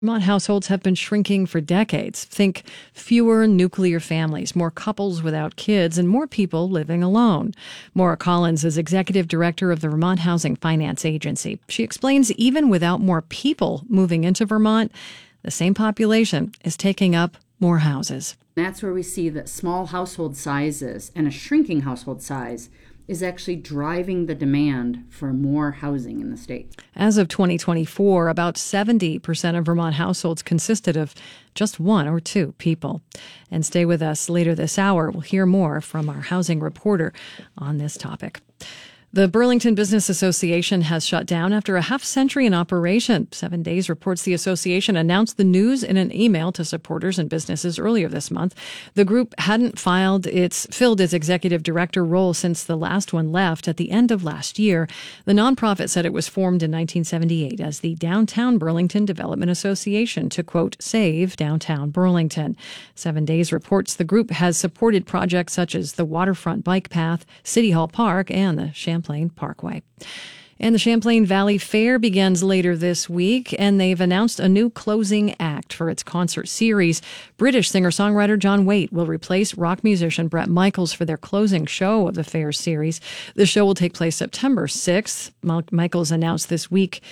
Vermont households have been shrinking for decades. Think fewer nuclear families, more couples without kids, and more people living alone. Maura Collins is executive director of the Vermont Housing Finance Agency. She explains even without more people moving into Vermont, the same population is taking up more houses. That's where we see that small household sizes and a shrinking household size is actually driving the demand for more housing in the state. As of 2024, about 70% of Vermont households consisted of just one or two people. And stay with us later this hour. We'll hear more from our housing reporter on this topic. The Burlington Business Association has shut down after a half century in operation. 7 Days reports the association announced the news in an email to supporters and businesses earlier this month. The group hadn't filled its executive director role since the last one left at the end of last year. The nonprofit said it was formed in 1978 as the Downtown Burlington Development Association to, quote, save downtown Burlington. 7 Days reports the group has supported projects such as the Waterfront Bike Path, City Hall Park, and the Champlain Parkway. And the Champlain Valley Fair begins later this week, and they've announced a new closing act for its concert series. British singer-songwriter John Waite will replace rock musician Bret Michaels for their closing show of the fair series. The show will take place September 6th. Michaels announced this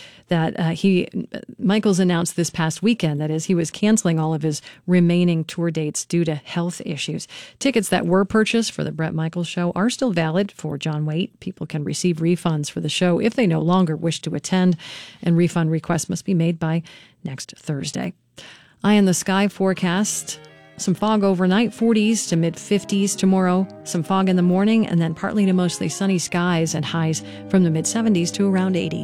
past weekend, that is, he was canceling all of his remaining tour dates due to health issues. Tickets that were purchased for the Bret Michaels show are still valid for John Waite. People can receive refunds for the show if they no longer wish to attend, and refund requests must be made by next Thursday. Eye in the sky forecast. Some fog overnight, 40s to mid-50s tomorrow. Some fog in the morning, and then partly to mostly sunny skies and highs from the mid-70s to around 80.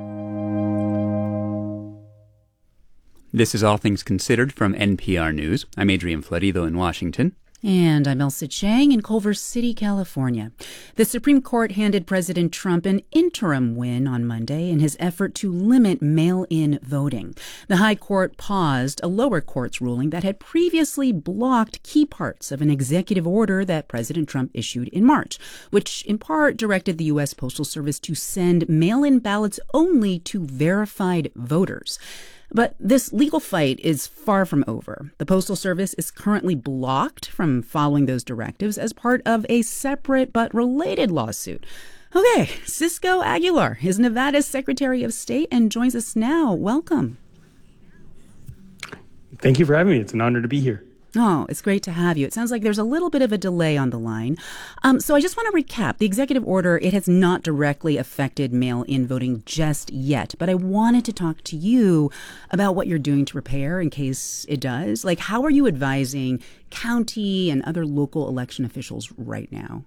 This is All Things Considered from NPR News. I'm Adrian Florido in Washington. And I'm Elsa Chang in Culver City, California. The Supreme Court handed President Trump an interim win on Monday in his effort to limit mail-in voting. The High Court paused a lower court's ruling that had previously blocked key parts of an executive order that President Trump issued in March, which in part directed the U.S. Postal Service to send mail-in ballots only to verified voters. But this legal fight is far from over. The Postal Service is currently blocked from following those directives as part of a separate but related lawsuit. Okay, Cisco Aguilar is Nevada's Secretary of State and joins us now. Welcome. Thank you for having me. It's an honor to be here. Oh, it's great to have you. It sounds like there's a little bit of a delay on the line. So I just want to recap. The executive order, it has not directly affected mail-in voting just yet. But I wanted to talk to you about what you're doing to prepare in case it does. Like, how are you advising county and other local election officials right now?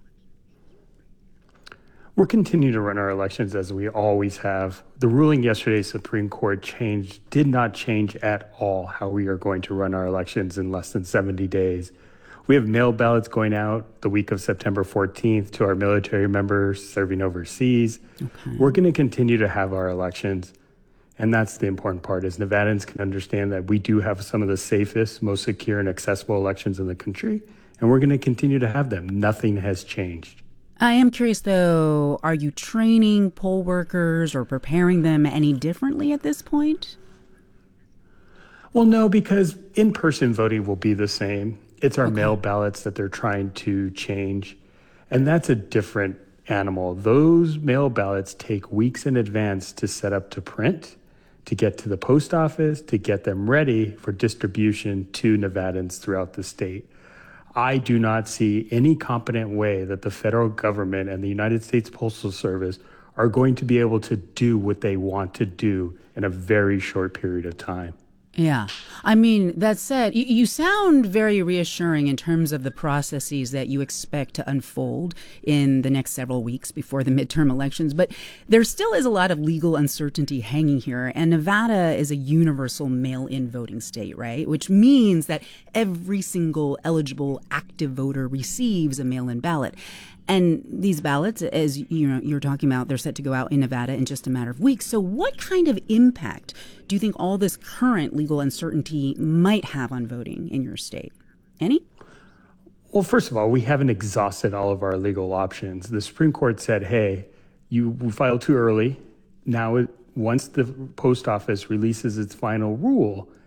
We're continuing to run our elections as we always have. The ruling yesterday, Supreme Court did not change at all how we are going to run our elections in less than 70 days. We have mail ballots going out the week of September 14th to our military members serving overseas. Okay. We're going to continue to have our elections. And that's the important part, is Nevadans can understand that we do have some of the safest, most secure and accessible elections in the country. And we're going to continue to have them. Nothing has changed. I am curious, though, are you training poll workers or preparing them any differently at this point? Well, no, because in-person voting will be the same. It's our mail ballots that they're trying to change, and that's a different animal. Those mail ballots take weeks in advance to set up to print, to get to the post office, to get them ready for distribution to Nevadans throughout the state. I do not see any competent way that the federal government and the United States Postal Service are going to be able to do what they want to do in a very short period of time. Yeah. I mean, that said, you sound very reassuring in terms of the processes that you expect to unfold in the next several weeks before the midterm elections. But there still is a lot of legal uncertainty hanging here. And Nevada is a universal mail-in voting state, right? Which means that every single eligible active voter receives a mail-in ballot. And these ballots, as you're talking about, they're set to go out in Nevada in just a matter of weeks. So what kind of impact do you think all this current legal uncertainty might have on voting in your state? Any? Well, first of all, we haven't exhausted all of our legal options. The Supreme Court said, hey, you filed too early. Now, once the post office releases its final rule,